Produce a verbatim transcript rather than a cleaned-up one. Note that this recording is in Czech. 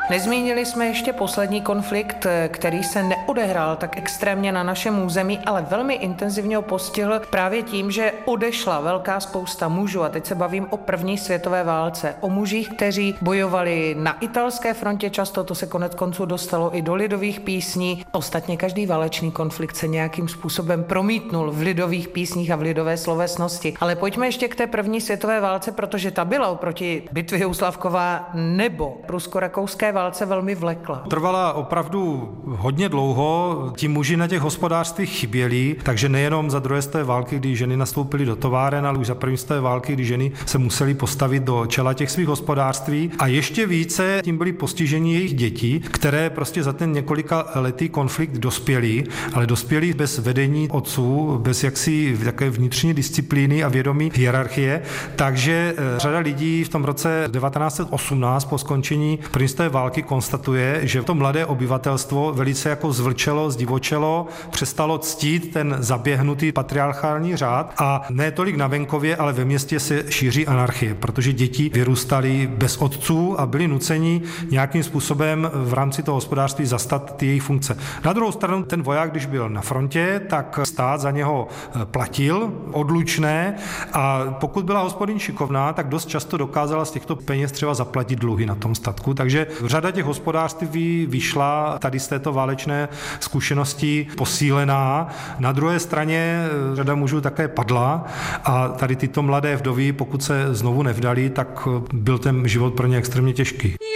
Nezmínili jsme ještě poslední konflikt, který se neodehrál tak extrémně na našem území, ale velmi intenzivně ho postihl právě tím, že odešla velká spousta mužů. A teď se bavím o první světové válce. O mužích, kteří bojovali na italské frontě často, to se konec konců dostalo i do lidových písní. Ostatně každý válečný konflikt se nějakým způsobem promítnul v lidových písních a v lidové slovesnosti. Ale pojďme ještě k té první světové válce, protože ta byla oproti bitvě u Slavkova nebo prusko-rakouské válce velmi vlekla. Trvala opravdu hodně dlouho, ti muži na těch hospodářstvích chyběli, takže nejenom za druhé světové války, kdy ženy nastoupily do továren, ale už za první světové války, kdy ženy se musely postavit do čela těch svých hospodářství a ještě více tím byly postiženi jejich děti, které prostě za ten několika letý konflikt dospěly, ale dospěly bez vedení otců, bez jaksi také vnitřní disciplíny a vědomí hierarchie, takže řada lidí v tom roce devatenáct set osmnáct po skončení první světové války konstatuje, že to mladé obyvatelstvo velice jako zvlčelo, zdivočelo, přestalo ctít ten zaběhnutý patriarchální řád a ne tolik na venkově, ale ve městě se šíří anarchie, protože děti vyrůstaly bez otců a byli nuceni nějakým způsobem v rámci toho hospodářství zastat ty jejich funkce. Na druhou stranu ten voják, když byl na frontě, tak stát za něho platil odlučné a pokud byla hospodyň šikovná, tak dost často dokázala z těchto peněz třeba zaplatit dluhy na tom statku. Takže řada těch hospodářství vyšla tady z této válečné zkušenosti posílená. Na druhé straně řada mužů také padla a tady tyto mladé vdovy, pokud se znovu nevdali, tak byl ten život pro ně extrémně těžký.